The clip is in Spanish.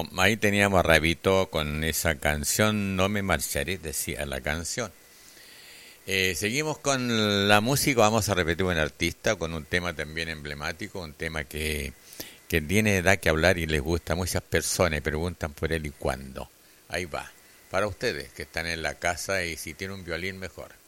Bueno, ahí teníamos a Rabito con esa canción, No me marcharé, decía la canción. Seguimos con la música, vamos a repetir un artista con un tema también emblemático, un tema que tiene edad que hablar y les gusta a muchas personas y preguntan por él y cuándo. Ahí va, para ustedes que están en la casa y si tiene un violín mejor.